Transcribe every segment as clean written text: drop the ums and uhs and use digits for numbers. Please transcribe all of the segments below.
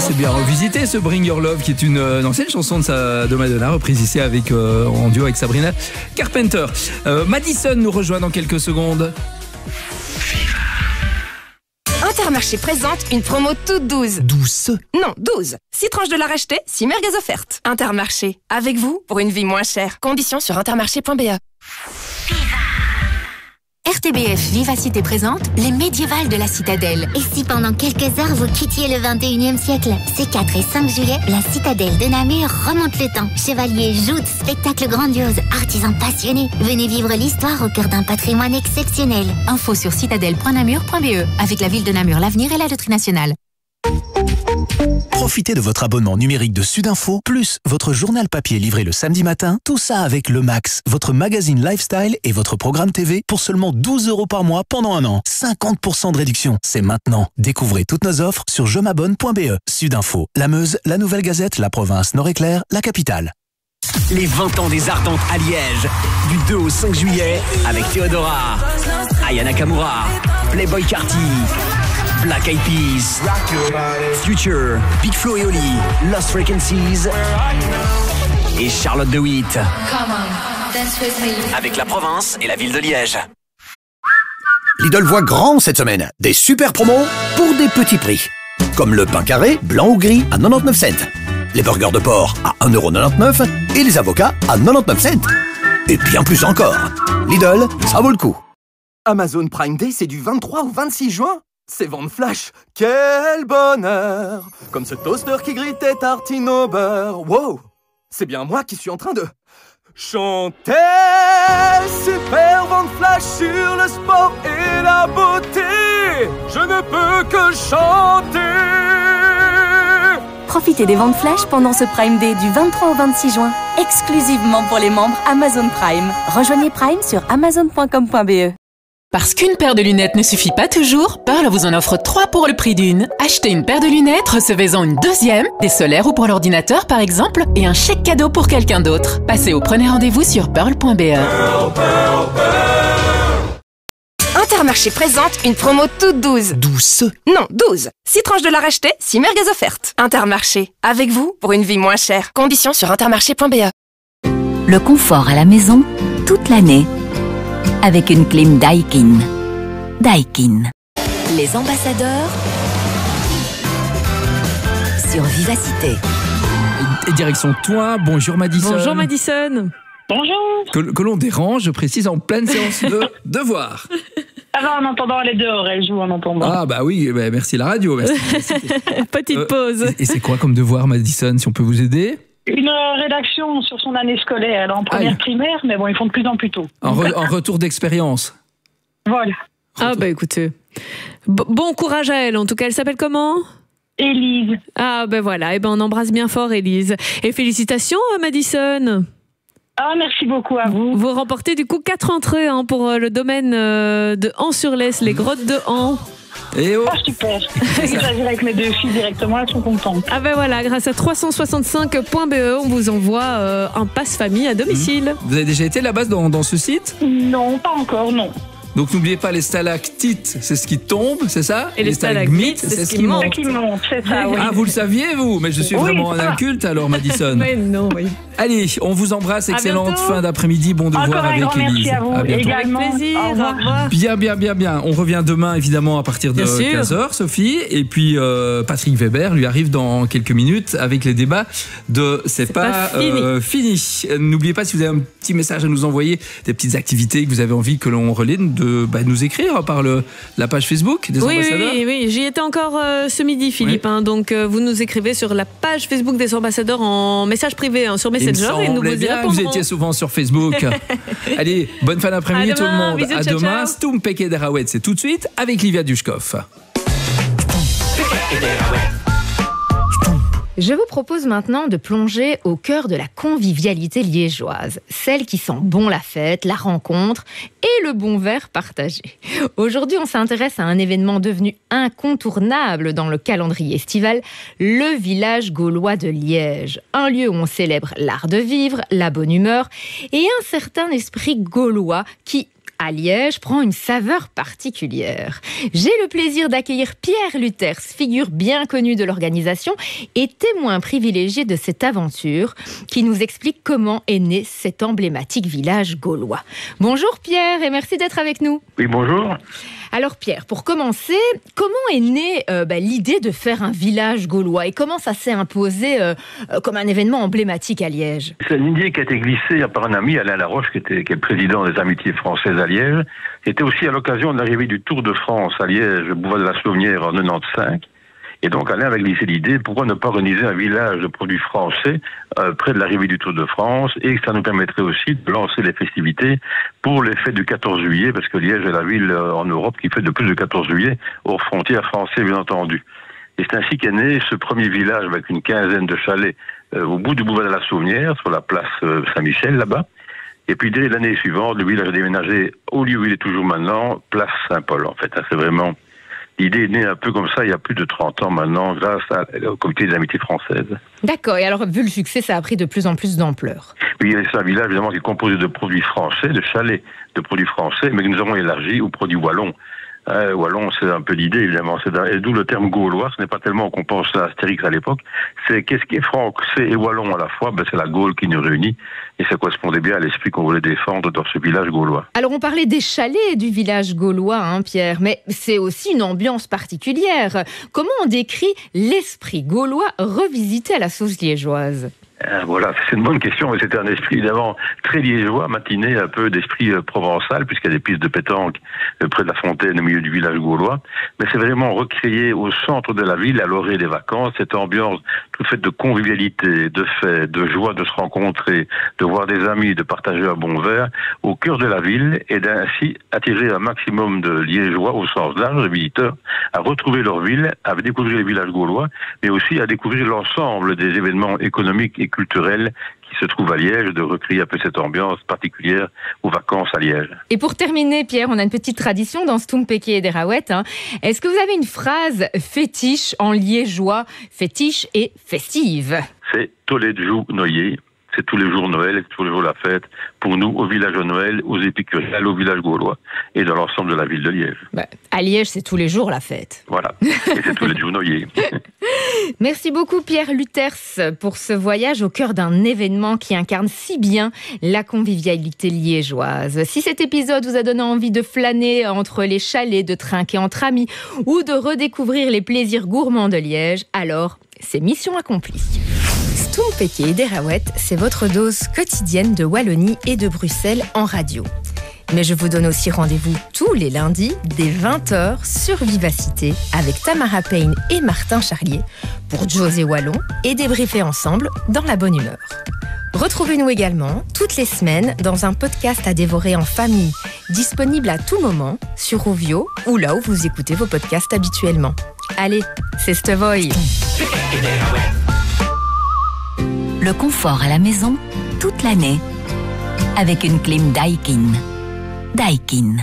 c'est bien revisité ce Bring Your Love qui est une ancienne chanson de Madonna reprise ici en duo avec Sabrina Carpenter. Madison nous rejoint dans quelques secondes. Intermarché présente une promo toute douce. Douce? Non, 12. 6 tranches de la rachetée, 6 merguez offertes. Intermarché, avec vous pour une vie moins chère. Conditions sur intermarché.be. RTBF Vivacité présente les médiévales de la Citadelle. Et si pendant quelques heures vous quittiez le 21e siècle? Ces 4 et 5 juillet, la Citadelle de Namur remonte le temps. Chevaliers, joutes, spectacles grandioses, artisans passionnés. Venez vivre l'histoire au cœur d'un patrimoine exceptionnel. Info sur citadelle.namur.be. Avec la ville de Namur, l'avenir et la loterie nationale. Profitez de votre abonnement numérique de Sudinfo, plus votre journal papier livré le samedi matin, tout ça avec Le Max, votre magazine lifestyle et votre programme TV pour seulement 12 € par mois pendant un an. 50% de réduction, c'est maintenant. Découvrez toutes nos offres sur jemabonne.be. Sudinfo, la Meuse, la Nouvelle Gazette, la province Nord-Éclair, la capitale. Les 20 ans des Ardentes à Liège, du 2 au 5 juillet, avec Théodora, Aya Nakamura, Playboy Carti, Black Eyed Peas, Future, Big Flo et Oli, Lost Frequencies et Charlotte de Witt. Avec la province et la ville de Liège. Lidl voit grand cette semaine. Des super promos pour des petits prix. Comme le pain carré, blanc ou gris à 99 cents. Les burgers de porc à 1,99 € et les avocats à 99 cents. Et bien plus encore. Lidl, ça vaut le coup. Amazon Prime Day, c'est du 23 au 26 juin. C'est vente flash. Quel bonheur! Comme ce toaster qui grille tes tartines au beurre. Wow! C'est bien moi qui suis en train de chanter. Super vente flash sur le sport et la beauté. Je ne peux que chanter. Profitez des ventes flash pendant ce Prime Day du 23 au 26 juin, exclusivement pour les membres Amazon Prime. Rejoignez Prime sur amazon.com.be. Parce qu'une paire de lunettes ne suffit pas toujours, Pearl vous en offre 3 pour le prix d'une. Achetez une paire de lunettes, recevez-en une deuxième, des solaires ou pour l'ordinateur par exemple, et un chèque cadeau pour quelqu'un d'autre. Passez ou prenez rendez-vous sur pearl.be. Intermarché présente une promo toute douce. Douce? Non, 12. 6 tranches de la rachetée, 6 merguez offertes. Intermarché, avec vous pour une vie moins chère. Conditions sur intermarché.be. Le confort à la maison, toute l'année. Avec une clim Daikin. Daikin. Les ambassadeurs sur Vivacité. Et direction toi, bonjour Madison. Bonjour Madison. Bonjour. Que l'on dérange, je précise, en pleine séance de devoir. Ça va en entendant, elle est dehors, elle joue en entendant. Ah bah oui, bah merci la radio. Merci. Petite pause. Et c'est quoi comme devoir Madison, si on peut vous aider? Une rédaction sur son année scolaire. Elle est en première primaire, mais bon, ils font de plus en plus tôt. En retour d'expérience. Voilà. Ah bah écoutez, bon courage à elle. En tout cas, elle s'appelle comment? Élise. Ah ben voilà, et ben on embrasse bien fort Élise. Et félicitations Madison. Ah, merci beaucoup à vous. Vous remportez du coup 4 entrées pour le domaine de Hans-sur-Lesse, les grottes de Hans. Et oh. Ah, super. Je vais choisir avec mes 2 filles directement, elles sont contentes. Ah ben voilà, grâce à 365.be, on vous envoie un passe-famille à domicile. Vous avez déjà été là-bas dans ce site? Non, pas encore, non. Donc n'oubliez pas, les stalactites, c'est ce qui tombe, c'est ça? Et les stalagmites, c'est ce qui monte. C'est ça, oui. Ah, vous le saviez, vous? Mais je suis vraiment un inculte alors, Madison. Mais non, oui. Allez, on vous embrasse, excellente fin d'après-midi, bon devoir avec Élise. Merci à vous, également. Avec plaisir, au revoir. Bien. On revient demain, évidemment, à partir de 15h, Sophie. Et puis, Patrick Weber lui arrive dans quelques minutes avec les débats de C'est pas fini. N'oubliez pas, si vous avez un petit message à nous envoyer, des petites activités que vous avez envie que l'on relaie, de nous écrire par la page Facebook des ambassadeurs. Oui, j'y étais encore ce midi, Philippe. Oui. Donc, vous nous écrivez sur la page Facebook des ambassadeurs en message privé, sur Messenger. Et nous vous bien, vous étiez souvent sur Facebook. Allez, bonne fin d'après-midi tout le monde. Bisous, à demain. Stum Peke Derawet, c'est tout de suite avec Livia Dushkov. Je vous propose maintenant de plonger au cœur de la convivialité liégeoise, celle qui sent bon la fête, la rencontre et le bon verre partagé. Aujourd'hui, on s'intéresse à un événement devenu incontournable dans le calendrier estival, le village gaulois de Liège. Un lieu où on célèbre l'art de vivre, la bonne humeur et un certain esprit gaulois qui, à Liège prend une saveur particulière. J'ai le plaisir d'accueillir Pierre Luthers, figure bien connue de l'organisation et témoin privilégié de cette aventure, qui nous explique comment est né cet emblématique village gaulois. Bonjour Pierre et merci d'être avec nous. Oui, bonjour. Alors Pierre, pour commencer, comment est née l'idée de faire un village gaulois et comment ça s'est imposé comme un événement emblématique à Liège? C'est une idée qui a été glissée par un ami, Alain Laroche, qui est le président des Amitiés françaises à Liège. C'était aussi à l'occasion de l'arrivée du Tour de France à Liège, boulevard de la Saunière en 95. Et donc Alain avait glissé l'idée, pourquoi ne pas organiser un village de produits français près de l'arrivée du Tour de France, et que ça nous permettrait aussi de lancer les festivités pour les fêtes du 14 juillet, parce que Liège est la ville en Europe qui fête le plus de 14 juillet, hors frontières françaises bien entendu. Et c'est ainsi qu'est né ce premier village avec une quinzaine de chalets au bout du boulevard de la Saunière, sur la place Saint-Michel là-bas. Et puis dès l'année suivante, le village a déménagé au lieu où il est toujours maintenant, place Saint-Paul en fait. C'est vraiment... L'idée est née un peu comme ça il y a plus de 30 ans maintenant, grâce au comité des amitiés françaises. D'accord, et alors vu le succès, ça a pris de plus en plus d'ampleur. Oui, c'est un village évidemment qui est composé de produits français, de chalets de produits français, mais que nous avons élargi aux produits wallons. Wallon, c'est un peu l'idée, évidemment. Et d'où le terme gaulois. Ce n'est pas tellement qu'on pense à Astérix à l'époque. C'est qu'est-ce qui est français et wallon à la fois. C'est la Gaule qui nous réunit. Et ça correspondait bien à l'esprit qu'on voulait défendre dans ce village gaulois. Alors, on parlait des chalets du village gaulois, Pierre. Mais c'est aussi une ambiance particulière. Comment on décrit l'esprit gaulois revisité à la sauce liégeoise ? Voilà, c'est une bonne question. C'était un esprit évidemment très liégeois, matiné un peu d'esprit provençal, puisqu'il y a des pistes de pétanque près de la fontaine au milieu du village gaulois. Mais c'est vraiment recréer au centre de la ville, à l'orée des vacances, cette ambiance toute faite de convivialité, de fête, de joie de se rencontrer, de voir des amis, de partager un bon verre au cœur de la ville et d'ainsi attirer un maximum de liégeois au sens large, de visiteurs, à retrouver leur ville, à découvrir les villages gaulois, mais aussi à découvrir l'ensemble des événements économiques et culturels qui se trouvent à Liège, de recréer un peu cette ambiance particulière aux vacances à Liège. Et pour terminer, Pierre, on a une petite tradition dans Stompeke et Derawet. Est-ce que vous avez une phrase fétiche en liégeois, fétiche et festive? C'est Toledjou Noyer. C'est tous les jours Noël, c'est tous les jours la fête, pour nous, au village de Noël, aux épicuriales, au village gaulois, et dans l'ensemble de la ville de Liège. À Liège, c'est tous les jours la fête. Voilà, et c'est tous les jours Noyer. Merci beaucoup Pierre Luthers pour ce voyage au cœur d'un événement qui incarne si bien la convivialité liégeoise. Si cet épisode vous a donné envie de flâner entre les chalets, de trinquer entre amis, ou de redécouvrir les plaisirs gourmands de Liège, alors c'est mission accomplie. Stompeke et Derawet, c'est votre dose quotidienne de Wallonie et de Bruxelles en radio. Mais je vous donne aussi rendez-vous tous les lundis dès 20h sur Vivacité avec Tamara Payne et Martin Charlier pour José Wallon et débriefer ensemble dans la bonne humeur. Retrouvez-nous également toutes les semaines dans un podcast à dévorer en famille, disponible à tout moment sur Rovio ou là où vous écoutez vos podcasts habituellement. Allez, c'est Stevoy. Le confort à la maison, toute l'année, avec une clim Daikin. Daikin.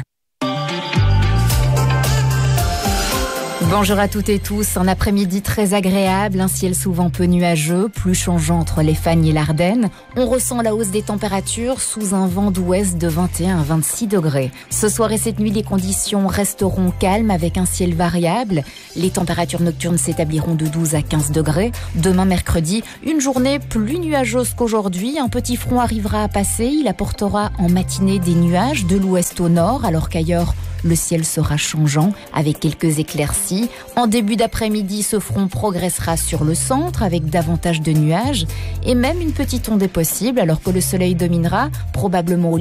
Bonjour à toutes et tous, un après-midi très agréable, un ciel souvent peu nuageux, plus changeant entre les Fagnes et l'Ardenne. On ressent la hausse des températures sous un vent d'ouest de 21 à 26 degrés. Ce soir et cette nuit, les conditions resteront calmes avec un ciel variable. Les températures nocturnes s'établiront de 12 à 15 degrés. Demain mercredi, une journée plus nuageuse qu'aujourd'hui. Un petit front arrivera à passer, il apportera en matinée des nuages de l'ouest au nord, alors qu'ailleurs, le ciel sera changeant avec quelques éclaircies. En début d'après-midi, ce front progressera sur le centre avec davantage de nuages et même une petite ondée possible alors que le soleil dominera probablement au